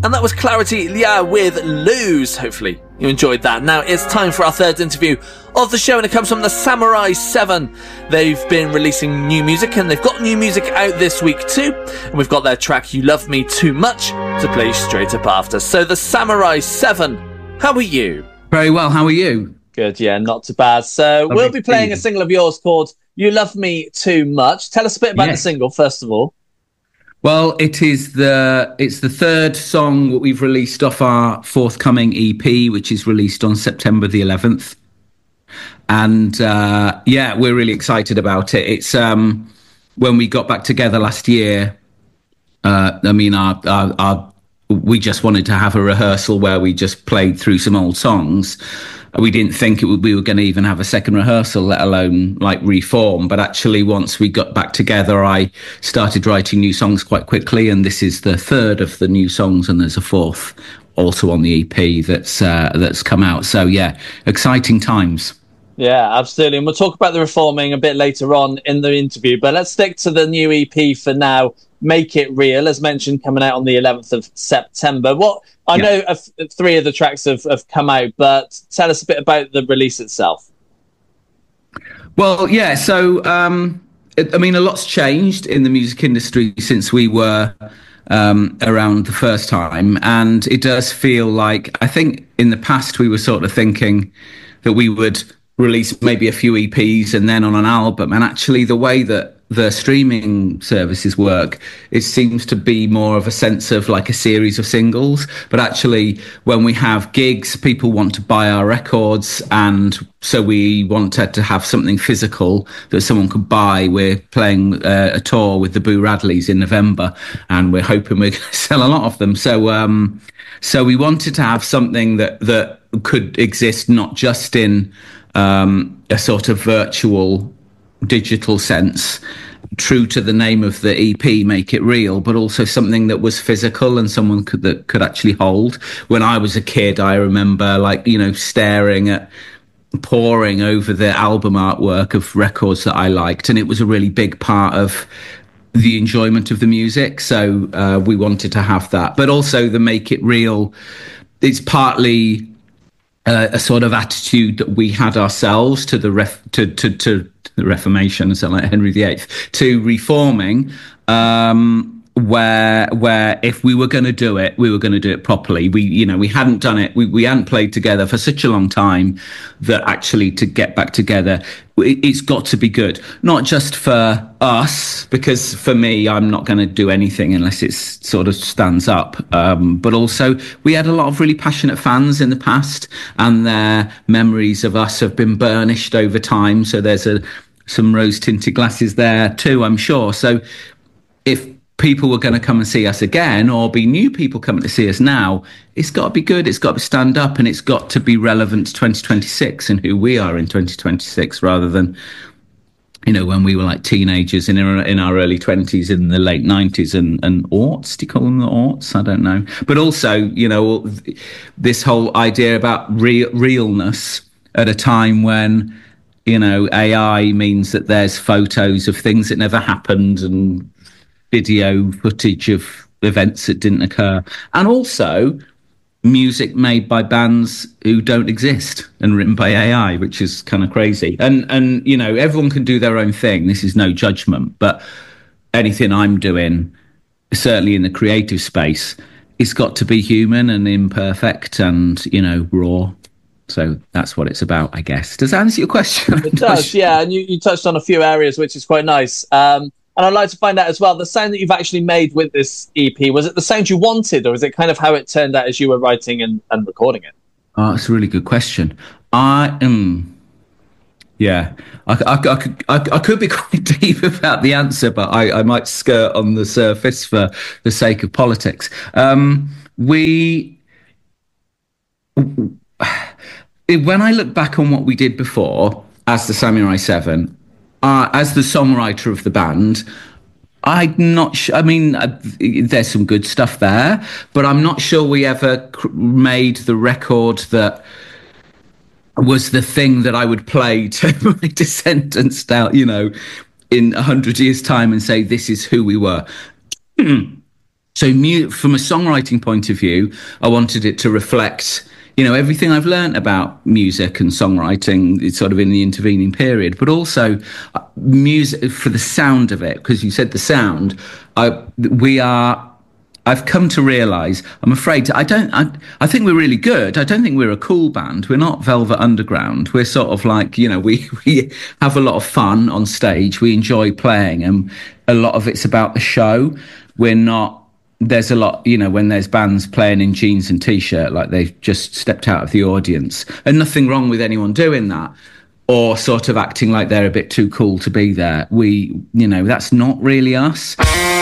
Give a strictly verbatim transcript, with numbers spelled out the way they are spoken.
And that was Clarity Lia with Lose. Hopefully you enjoyed that. Now it's time for our third interview of the show, and it comes from the Samurai seven. They've been releasing new music, and they've got new music out this week too. And we've got their track You Love Me Too Much to play straight up after. So the Samurai seven, how are you? Very well, how are you? Good, yeah, not too bad. So we'll be playing a single of yours called You Love Me Too Much. Tell us a bit about yes. the single, first of all. Well, it is the it's the third song that we've released off our forthcoming E P, which is released on September the eleventh. And uh, yeah, we're really excited about it. It's um, when we got back together last year. Uh, I mean, our, our, our we just wanted to have a rehearsal where we just played through some old songs. We didn't think it would, we were going to even have a second rehearsal, let alone like reform. But actually, once we got back together, I started writing new songs quite quickly. And this is the third of the new songs. And there's a fourth also on the E P that's uh, that's come out. So, yeah, exciting times. Yeah, absolutely. And we'll talk about the reforming a bit later on in the interview. But let's stick to the new E P for now. Make It Real, as mentioned, coming out on the eleventh of September. What I yeah. know uh, three of the tracks have, have come out, but tell us a bit about the release itself. Well, yeah, so, um, it, I mean, a lot's changed in the music industry since we were um, around the first time. And it does feel like, I think in the past we were sort of thinking that we would release maybe a few E Ps and then on an album. And actually the way that the streaming services work, it seems to be more of a sense of like a series of singles. But actually, when we have gigs, people want to buy our records. And so we wanted to have something physical that someone could buy. We're playing uh, a tour with the Boo Radleys in November, and we're hoping we're going to sell a lot of them. So, um, so we wanted to have something that, that could exist not just in um, a sort of virtual digital sense, true to the name of the E P, Make It Real, but also something that was physical and someone could that could actually hold. When I was a kid, I remember like, you know, staring at, poring over the album artwork of records that I liked, and it was a really big part of the enjoyment of the music. So uh, we wanted to have that, but also the Make It Real, it's partly uh, a sort of attitude that we had ourselves to the ref to to to the Reformation, so like Henry the Eighth, to reforming, um, where where if we were going to do it, we were going to do it properly. We, you know, we hadn't done it. We we hadn't played together for such a long time that actually to get back together, it, it's got to be good. Not just for us, because for me, I'm not going to do anything unless it sort of stands up. Um, but also, we had a lot of really passionate fans in the past, and their memories of us have been burnished over time. So there's a some rose-tinted glasses there too, I'm sure. So if people were going to come and see us again, or be new people coming to see us now, it's got to be good, it's got to stand up, and it's got to be relevant to twenty twenty-six and who we are in twenty twenty-six, rather than, you know, when we were like teenagers in our, in our early twenties in the late nineties, and, and aughts, do you call them the aughts? I don't know. But also, you know, this whole idea about real, realness at a time when, you know, A I means that there's photos of things that never happened and video footage of events that didn't occur. And also music made by bands who don't exist and written by A I, which is kind of crazy. And, and you know, everyone can do their own thing. This is no judgment. But anything I'm doing, certainly in the creative space, it's got to be human and imperfect and, you know, raw. So that's what it's about, I guess. Does that answer your question? It does, yeah. And you, you touched on a few areas, which is quite nice. Um, and I'd like to find out as well, the sound that you've actually made with this E P, was it the sound you wanted, or is it kind of how it turned out as you were writing and, and recording it? Oh, that's a really good question. I am... Um, yeah, I, I, I, could, I, I could be quite deep about the answer, but I, I might skirt on the surface for the sake of politics. Um, we... When I look back on what we did before as the Samurai seven, uh, as the songwriter of the band, I'm not sure. I mean, uh, there's some good stuff there, but I'm not sure we ever cr- made the record that was the thing that I would play to my descendants down, you know, in a hundred years' time and say, this is who we were. So mu- from a songwriting point of view, I wanted it to reflect, you know, everything I've learned about music and songwriting. It's sort of in the intervening period, but also uh, music for the sound of it, because you said the sound. I, we are. I've come to realise, I'm afraid, I don't, I, I think we're really good. I don't think we're a cool band. We're not Velvet Underground. We're sort of like, you know, we, we have a lot of fun on stage. We enjoy playing, and a lot of it's about the show. We're not, there's a lot, you know, when there's bands playing in jeans and t-shirt, like they've just stepped out of the audience, and nothing wrong with anyone doing that, or sort of acting like they're a bit too cool to be there. We, you know, that's not really us.